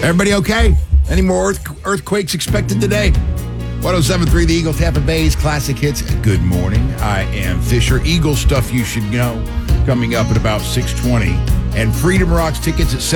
Everybody okay? Any more earthquakes expected today? 107.3 The Eagle, Tampa Bay's classic hits. Good morning. I am Fisher. Eagle stuff you should know coming up at about 6:20. And Freedom Rocks tickets at